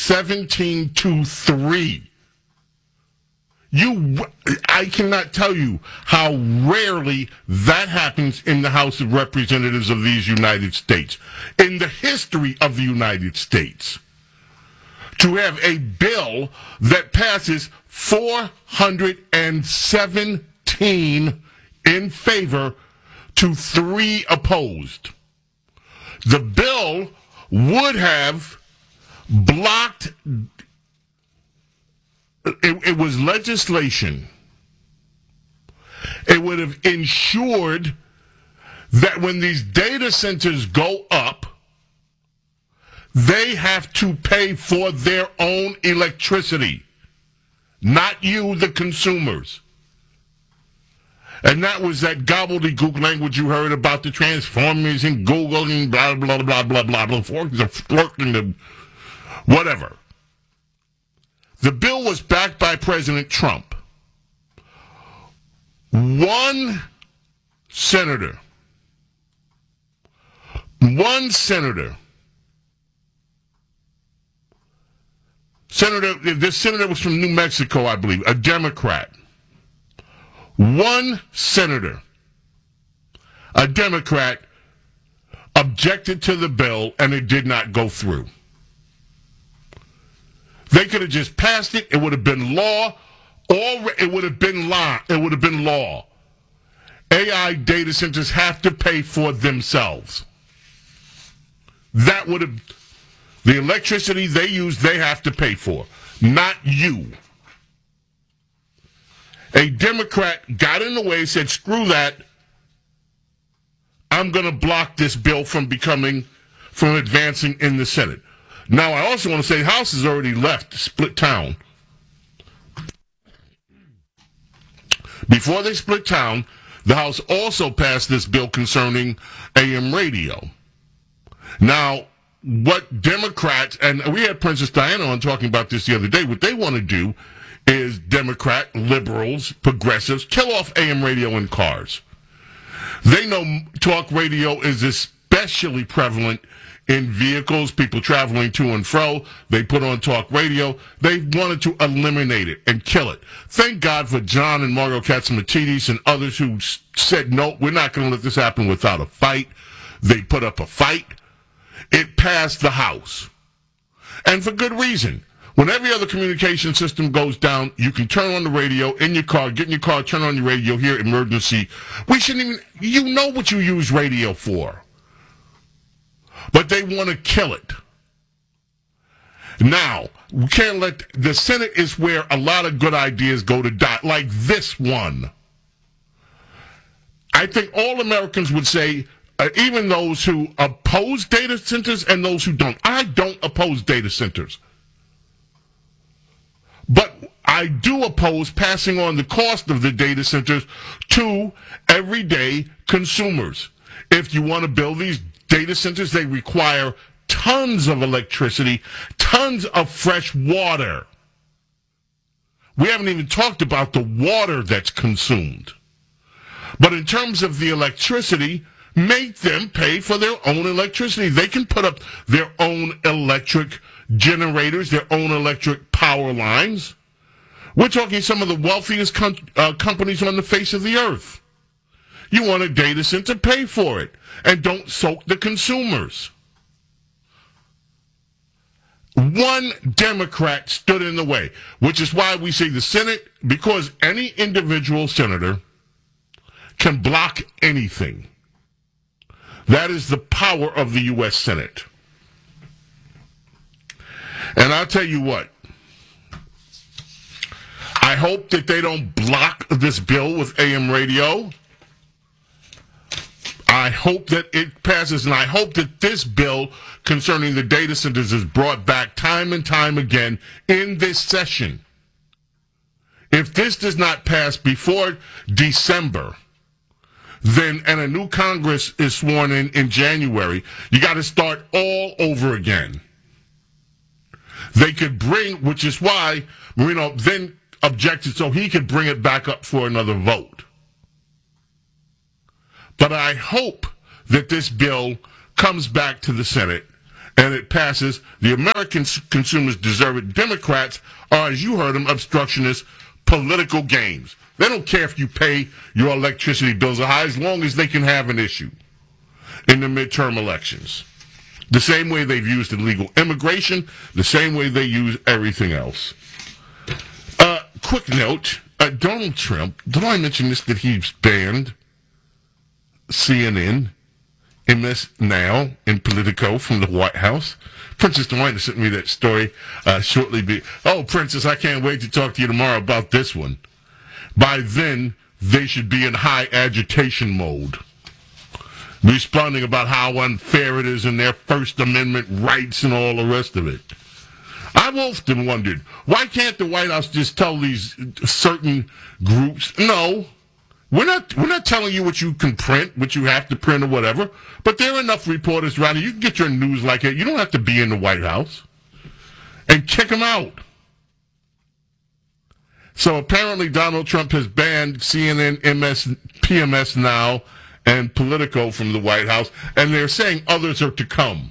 17-3. I cannot tell you how rarely that happens in the House of Representatives of these United States. In the history of the United States, to have a bill that passes 417 in favor to 3 opposed. The bill would have blocked. It was legislation. It would have ensured that when these data centers go up, they have to pay for their own electricity, not you, the consumers. And that was that gobbledygook language you heard about the Transformers and Google and blah, blah, blah, blah, blah, blah, flirting, whatever. The bill was backed by President Trump. One senator, this senator was from New Mexico, I believe, a Democrat. One senator, a Democrat, objected to the bill and it did not go through. They could have just passed it. It would have been law. Or it would have been law. It would have been law. AI data centers have to pay for themselves. That would have, the electricity they use, they have to pay for, not you. A Democrat got in the way, said, screw that. I'm going to block this bill from advancing in the Senate. Now, I also want to say the House has already left, split town. Before they split town, the House also passed this bill concerning AM radio. Now, what Democrats, and we had Princess Diana on talking about this the other day, what they want to do is Democrat, liberals, progressives, kill off AM radio in cars. They know talk radio is especially prevalent in vehicles, people traveling to and fro. They put on talk radio. They wanted to eliminate it and kill it. Thank God for John and Margo Catsimatidis and others who said, no, we're not going to let this happen without a fight. They put up a fight. It passed the House. And for good reason. When every other communication system goes down, you can turn on the radio in your car, get in your car, turn on your radio, hear emergency. We shouldn't even, you know what you use radio for. But they want to kill it. Now, we can't let, the Senate is where a lot of good ideas go to die, like this one. I think all Americans would say, even those who oppose data centers and those who don't. I don't oppose data centers. But I do oppose passing on the cost of the data centers to everyday consumers. If you want to build these data centers, they require tons of electricity, tons of fresh water. We haven't even talked about the water that's consumed. But in terms of the electricity, make them pay for their own electricity. They can put up their own electric generators, their own electric power lines. We're talking some of the wealthiest companies on the face of the earth. You want a data center, pay for it. And don't soak the consumers. One Democrat stood in the way, which is why we say the Senate, because any individual senator can block anything. That is the power of the U.S. Senate. And I'll tell you what, I hope that they don't block this bill with AM radio. I hope that it passes, and I hope that this bill concerning the data centers is brought back time and time again in this session. If this does not pass before December, then, and a new Congress is sworn in January, you got to start all over again. They could bring, which is why Marino then objected so he could bring it back up for another vote. But I hope that this bill comes back to the Senate and it passes, the American consumers deserve it. Democrats are, as you heard them, obstructionist political games. They don't care if you pay your electricity bills high as long as they can have an issue in the midterm elections. The same way they've used illegal immigration, the same way they use everything else. Quick note, Donald Trump, did I mention this, that he's banned CNN, MS Now, and Politico from the White House? Princess Diana sent me that story shortly. Oh, Princess, I can't wait to talk to you tomorrow about this one. By then, they should be in high agitation mode, responding about how unfair it is in their First Amendment rights and all the rest of it. I've often wondered, why can't the White House just tell these certain groups, no, we're not telling you what you can print, what you have to print or whatever, but there are enough reporters around here. You can get your news like it. You don't have to be in the White House. And kick them out. So apparently Donald Trump has banned CNN, PMS Now, and Politico from the White House, and they're saying others are to come.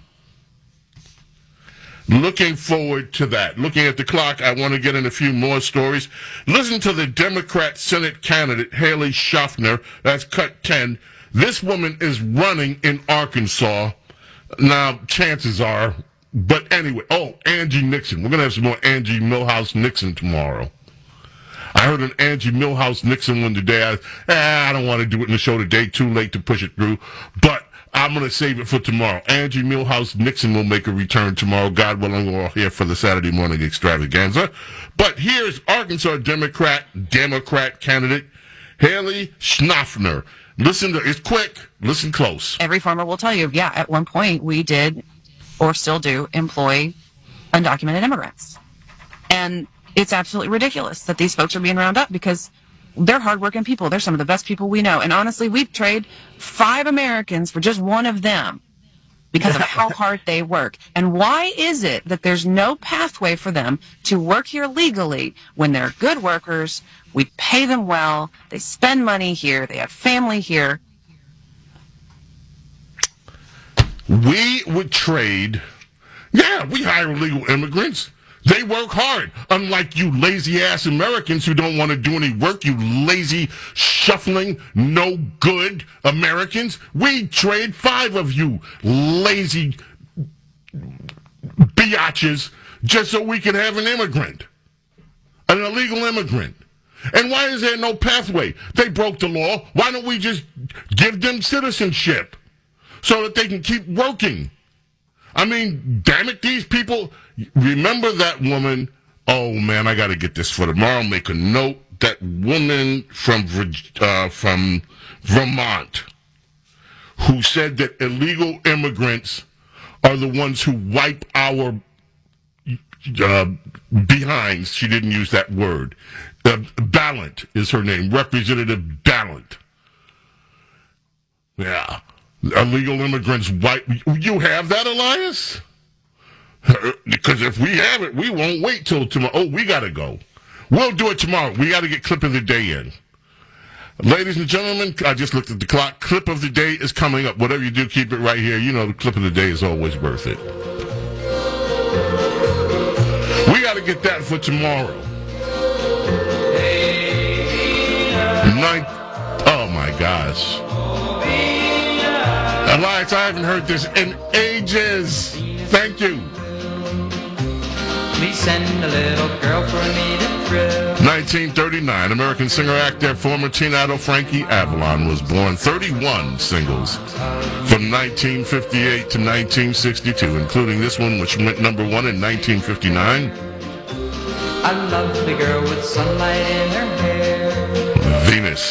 Looking forward to that. Looking at the clock, I want to get in a few more stories. Listen to the Democrat Senate candidate, Haley Schaffner. That's cut 10. This woman is running in Arkansas. Now, chances are, but anyway. Oh, Angie Nixon. We're going to have some more Angie Milhouse Nixon tomorrow. I heard an Angie Milhouse Nixon one today. I don't want to do it in the show today. Too late to push it through. But I'm going to save it for tomorrow. Angie Milhouse Nixon will make a return tomorrow. God willing, we're all here for the Saturday morning extravaganza. But here's Arkansas Democrat candidate Haley Schaffner. Listen to it's quick. Listen close. Every farmer will tell you, yeah, at one point we did, or still do, employ undocumented immigrants. And it's absolutely ridiculous that these folks are being rounded up because they're hardworking people. They're some of the best people we know. And honestly, we'd trade 5 Americans for just one of them because of how hard they work. And why is it that there's no pathway for them to work here legally when they're good workers? We pay them well. They spend money here. They have family here. We would trade. Yeah, we hire illegal immigrants. They work hard, unlike you lazy-ass Americans who don't want to do any work, you lazy, shuffling, no-good Americans. We trade 5 of you lazy biatches just so we can have an immigrant, an illegal immigrant. And why is there no pathway? They broke the law. Why don't we just give them citizenship so that they can keep working? I mean, damn it, these people. Remember that woman? Oh man, I got to get this for tomorrow. Make a note. That woman from Vermont who said that illegal immigrants are the ones who wipe our behinds. She didn't use that word. Ballant is her name. Representative Ballant. Yeah. Illegal immigrants wipe. You have that, Elias? Because if we have it, we won't wait till tomorrow. Oh, we got to go. We'll do it tomorrow. We got to get clip of the day in. Ladies and gentlemen, I just looked at the clock. Clip of the day is coming up. Whatever you do, keep it right here. You know the clip of the day is always worth it. We got to get that for tomorrow. Oh, my gosh. Elias, I haven't heard this in ages. Thank you. Please send a little girl for me to thrill. 1939, American singer, actor, former teen idol Frankie Avalon was born. 31 singles from 1958 to 1962, including this one, which went number 1 in 1959. I love the girl with sunlight in her hair. Venus.